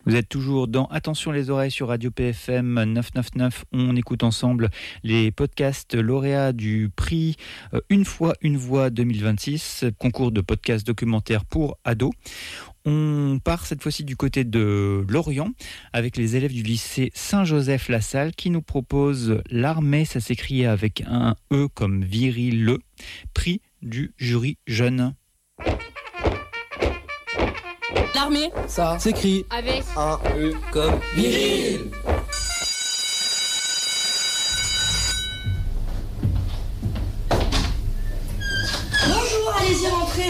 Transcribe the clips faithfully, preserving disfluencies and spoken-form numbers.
Vous êtes toujours dans Attention les oreilles sur Radio P F M neuf cent quatre-vingt-neuf. On écoute ensemble les podcasts lauréats du prix Une fois une voix deux mille vingt-six, concours de podcasts documentaires pour ados. On part cette fois-ci du côté de Lorient avec les élèves du lycée Saint-Joseph-la-Salle qui nous proposent L'armée, ça s'écrit avec un E comme viril, le prix du jury jeune. L'armée, ça s'écrit avec un E comme viril. Bonjour, allez-y, rentrez.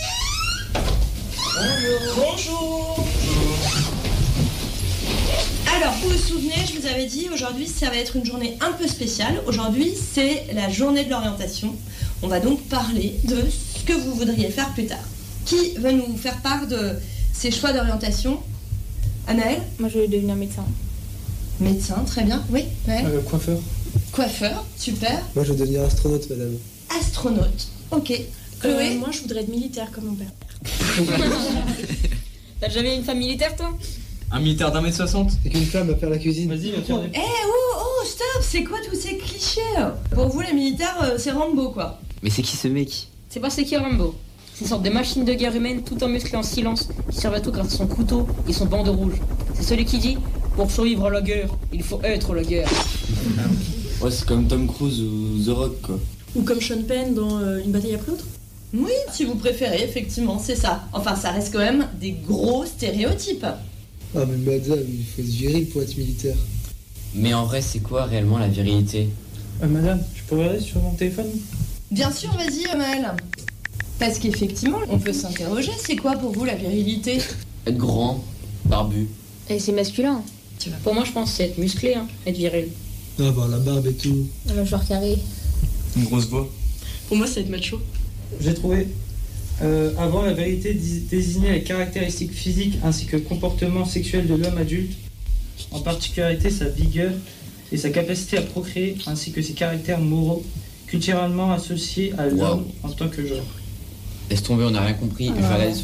Bonjour. Bonjour. Alors, vous vous souvenez, je vous avais dit, aujourd'hui, ça va être une journée un peu spéciale. Aujourd'hui, c'est la journée de l'orientation. On va donc parler de ce que vous voudriez faire plus tard. Qui veut nous faire part de ses choix d'orientation? Anaëlle? Moi, je veux devenir médecin. Médecin, très bien. Oui, Maëlle? Euh, coiffeur. Coiffeur, super. Moi, je veux devenir astronaute, madame. Astronaute, ok. Chloé? Euh, moi, je voudrais être militaire comme mon père. T'as jamais une femme militaire, toi? Un militaire d'un mètre soixante. C'est qu'une femme va faire la cuisine. Vas-y, viens faire des... Eh oh, oh, stop, c'est quoi tous ces clichés? Pour vous, les militaires, euh, c'est Rambo, quoi. Mais c'est qui ce mec? C'est pas c'est qui Rambo. C'est une sorte de machine de guerre humaine tout en musclé en silence qui servent à tout grâce à son couteau et son bandeau rouge. C'est celui qui dit pour survivre à la guerre, il faut être la guerre. Ouais, c'est comme Tom Cruise ou The Rock, quoi. Ou comme Sean Penn dans euh, Une bataille après l'autre. Oui, si vous préférez, effectivement, c'est ça. Enfin, ça reste quand même des gros stéréotypes. Ah, mais madame, il faut être viril pour être militaire. Mais en vrai, c'est quoi réellement la virilité? Euh, madame, je peux regarder sur mon téléphone? Bien sûr, vas-y, Maëlle. Parce qu'effectivement, on peut s'interroger, c'est quoi pour vous la virilité? Être grand, barbu. Et c'est masculin. Tu vois. Pour moi, je pense que c'est être musclé, hein, être viril. Ah, avoir la barbe et tout. Un genre carré. Une grosse voix. Pour moi, c'est être macho. J'ai trouvé. Euh, avant, la virilité désignait les caractéristiques physiques ainsi que le comportement sexuel de l'homme adulte, en particularité sa vigueur et sa capacité à procréer, ainsi que ses caractères moraux, culturellement associés à l'homme Wow. en tant que genre. Laisse tomber, on n'a rien compris. Je vais regarder sur